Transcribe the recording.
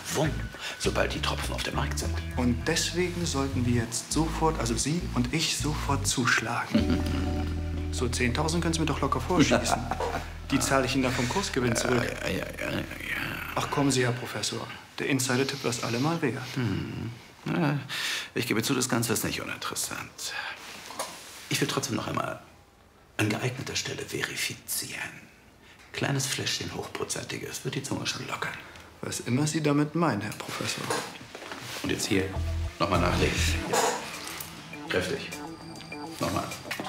Schwung, sobald die Tropfen auf dem Markt sind. Und deswegen sollten wir jetzt sofort, also Sie und ich, sofort zuschlagen. So 10.000 können Sie mir doch locker vorschießen. Die zahle ich Ihnen dann vom Kursgewinn zurück. Ja. Ach, kommen Sie, Herr Professor. Der Insider-Tipp war es allemal wert. Ja, ich gebe zu, das Ganze ist nicht uninteressant. Ich will trotzdem noch einmal an geeigneter Stelle verifizieren. Kleines Fläschchen Hochprozentiges wird die Zunge schon lockern. Was immer Sie damit meinen, Herr Professor. Und jetzt hier, nochmal nachlegen. Kräftig. Nochmal.